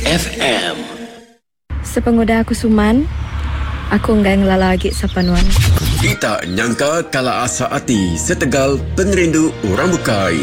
FM. Sepengudah aku suman, aku enggak ngelala lagi sapanuan. Kita nyangka kala asa hati setegal penerindu orang bukai.